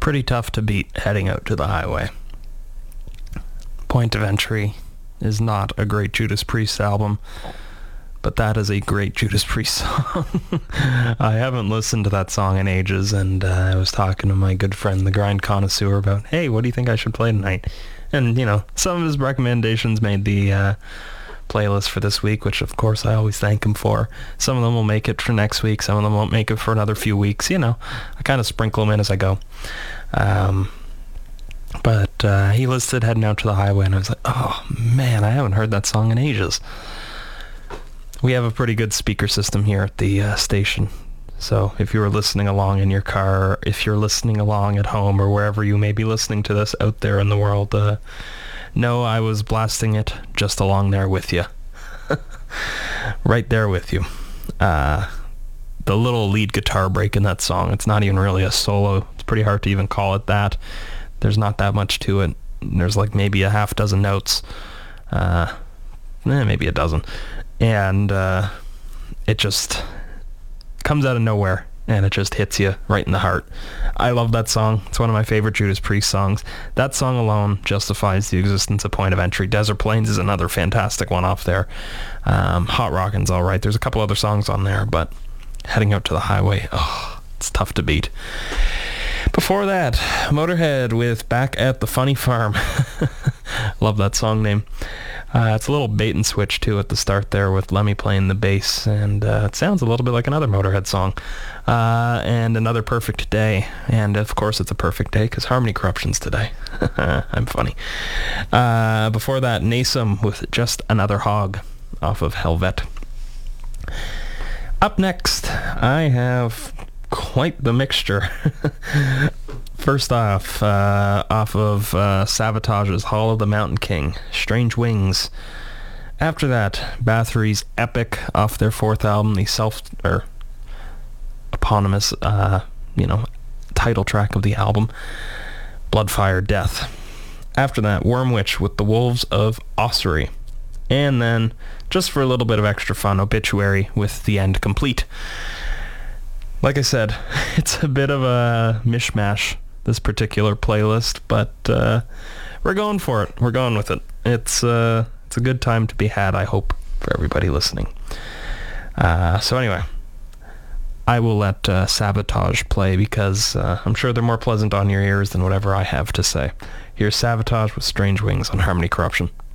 Pretty tough to beat Heading Out to the Highway. Point of Entry is not a great Judas Priest album, but that is a great Judas Priest song. I haven't listened to that song in ages, and I was talking to my good friend, the Grind Connoisseur, about, hey, what do you think I should play tonight? And, some of his recommendations made the playlist for this week, which, of course, I always thank him for. Some of them will make it for next week. Some of them won't make it for another few weeks. I kind of sprinkle them in as I go. But he listed Heading Out to the Highway, and I was like, oh, man, I haven't heard that song in ages. We have a pretty good speaker system here at the station. So if you were listening along in your car, if you're listening along at home, or wherever you may be listening to this out there in the world, no, I was blasting it just along there with you. Right there with you. The little lead guitar break in that song, it's not even really a solo. It's pretty hard to even call it that. There's not that much to it. There's like maybe a half dozen notes. Maybe a dozen. And it just comes out of nowhere, and it just hits you right in the heart. I love that song. It's one of my favorite Judas Priest songs. That song alone justifies the existence of Point of Entry. Desert Plains is another fantastic one off there. Hot Rockin's all right. There's a couple other songs on there, but Heading Out to the Highway, it's tough to beat. Before that, Motorhead with Back at the Funny Farm. Love that song name. It's a little bait and switch too at the start there with Lemmy playing the bass, and it sounds a little bit like another Motorhead song. And Another Perfect Day, and of course it's a perfect day because Harmony Corruption's today. I'm funny. Before that, Nasum with Just Another Hog off of Helvet. Up next, I have quite the mixture. First off of Savage's Hall of the Mountain King, Strange Wings. After that, Bathory's Epic off their fourth album, the eponymous, title track of the album, Bloodfire Death. After that, Wormwitch with The Wolves of Ossuary. And then, just for a little bit of extra fun, Obituary with The End Complete. Like I said, it's a bit of a mishmash, this particular playlist, but we're going for it. We're going with it. It's a good time to be had, I hope, for everybody listening. So anyway, I will let Savatage play because I'm sure they're more pleasant on your ears than whatever I have to say. Here's Savatage with Strange Wings on Harmony Corruption.